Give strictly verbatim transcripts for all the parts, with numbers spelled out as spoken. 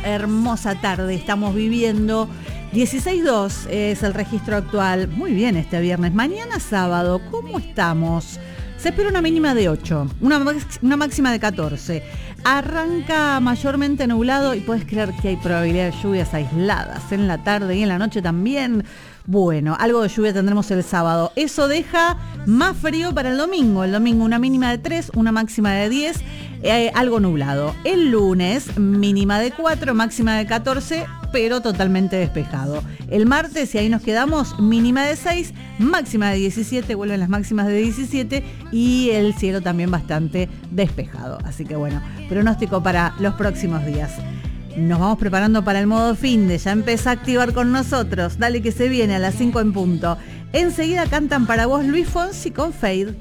hermosa tarde estamos viviendo. dieciséis dos es el registro actual. Muy bien este viernes. Mañana sábado, ¿cómo estamos? Se espera una mínima de ocho, una, una máxima de catorce. Arranca mayormente nublado y puedes creer que hay probabilidad de lluvias aisladas en la tarde y en la noche también. Bueno, algo de lluvia tendremos el sábado. Eso deja más frío para el domingo. El domingo una mínima de tres, una máxima de diez, eh, algo nublado. El lunes mínima de cuatro, máxima de catorce, pero totalmente despejado. El martes, y ahí nos quedamos, mínima de seis, máxima de diecisiete, vuelven las máximas de diecisiete y el cielo también bastante despejado. Así que bueno, pronóstico para los próximos días. Nos vamos preparando para el modo finde, ya empieza a activar con nosotros. Dale que se viene a las cinco en punto. Enseguida cantan para vos Luis Fonsi con Fade.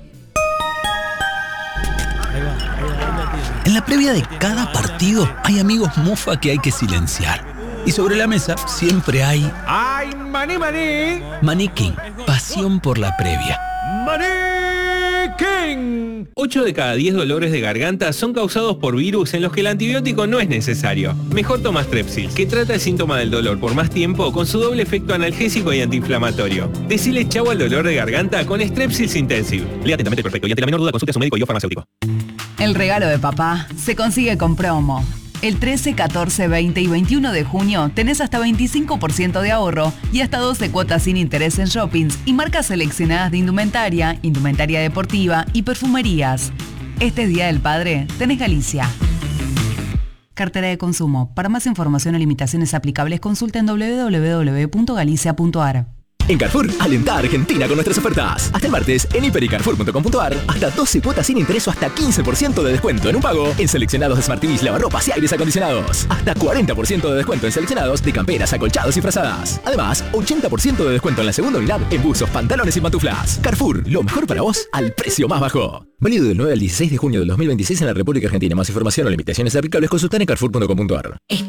En la previa de cada partido hay amigos mufa que hay que silenciar. Y sobre la mesa siempre hay... ¡Ay, maní, maní! Maní King, pasión por la previa. ¡Maní King! ocho de cada diez dolores de garganta son causados por virus en los que el antibiótico no es necesario. Mejor toma Strepsil, que trata el síntoma del dolor por más tiempo con su doble efecto analgésico y antiinflamatorio. Decile chau al dolor de garganta con Strepsils Intensive. Lea atentamente el prospecto y ante la menor duda consulte a su médico y o farmacéutico. El regalo de papá se consigue con promo. El trece, catorce, veinte y veintiuno de junio tenés hasta veinticinco por ciento de ahorro y hasta doce cuotas sin interés en shoppings y marcas seleccionadas de indumentaria, indumentaria deportiva y perfumerías. Este Día del Padre tenés Galicia. Cartera de consumo. Para más información o limitaciones aplicables consulta en doble u doble u doble u punto galicia punto a r. En Carrefour, alenta a Argentina con nuestras ofertas. Hasta el martes, en hiper y carrefour punto com punto a r, hasta doce cuotas sin interés o hasta quince por ciento de descuento en un pago en seleccionados de Smart T Vs, lavarropas y aires acondicionados. Hasta cuarenta por ciento de descuento en seleccionados de camperas, acolchados y frazadas. Además, ochenta por ciento de descuento en la segunda unidad en buzos, pantalones y pantuflas. Carrefour, lo mejor para vos al precio más bajo. Válido del nueve al dieciséis de junio del dos mil veintiséis en la República Argentina. Más información o limitaciones aplicables consultan en carrefour punto com punto a r.